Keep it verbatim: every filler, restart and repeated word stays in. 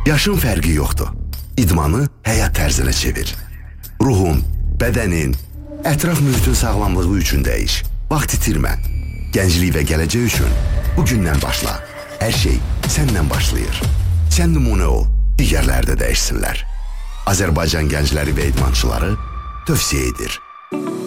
Yaşın fərqi yoxdur. İdmanı həyat tərzinə çevir. Ruhun, bədənin, ətraf mühitin sağlamlığı üçün dəyiş. Vaxt itirmə. Gənclik və gələcək üçün bugündən başla. Hər şey səndən başlayır. Sən nümunə ol, digərlər də dəyişsinlər. Azərbaycan gəncləri və idmançıları tövsiyə edir.